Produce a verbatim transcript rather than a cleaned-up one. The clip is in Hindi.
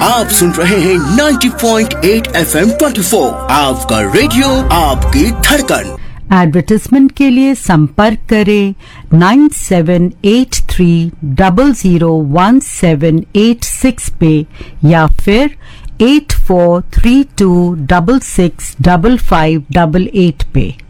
आप सुन रहे हैं नब्बे पॉइंट आठ एफ एम चौबीस, आपका रेडियो आपकी धड़कन। एडवर्टाइजमेंट के लिए संपर्क करें nine seven eight three zero zero one seven eight six पे या फिर eight four three to six six five five eight eight पे।